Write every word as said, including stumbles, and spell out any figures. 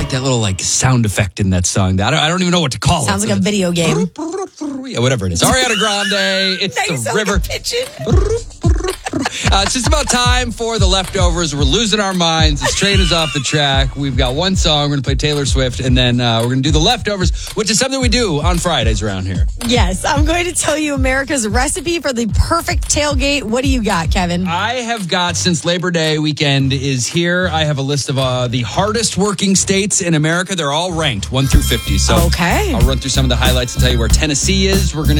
like that little like sound effect in that song. I don't, I don't even know what to call Sounds it. like a video game. Yeah, whatever it is. Ariana Grande. It's Now you the sound like river. a pigeon. Uh, it's just about time for the leftovers. We're losing our minds. This train is off the track. We've got one song. We're going to play Taylor Swift, and then uh, we're going to do the leftovers, which is something we do on Fridays around here. Yes, I'm going to tell you America's recipe for the perfect tailgate. What do you got, Kevin? I have got, since Labor Day weekend is here, I have a list of uh, the hardest working states in America. They're all ranked one through fifty. So Okay. I'll run through some of the highlights and tell you where Tennessee is. We're going to